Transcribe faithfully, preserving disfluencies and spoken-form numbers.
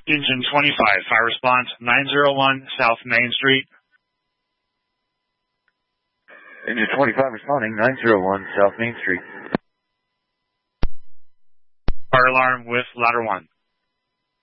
Engine twenty-five, fire response nine oh one South Main Street. Engine twenty-five responding, nine oh one South Main Street. Fire alarm with ladder one.